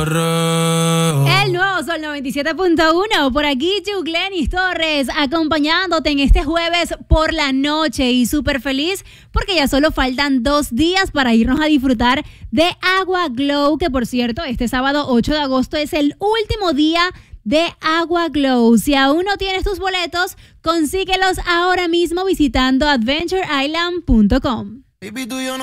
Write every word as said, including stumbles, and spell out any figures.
perreo. El nuevo Sol noventa y siete punto uno, por aquí Glenis Torres, acompañándote en este jueves por la noche y súper feliz porque ya solo faltan dos días para irnos a disfrutar de Agua Glow, que por cierto, este sábado ocho de agosto es el último día de Agua Glow. Si aún no tienes tus boletos, consíguelos ahora mismo visitando adventure island punto com. Baby, tú y yo no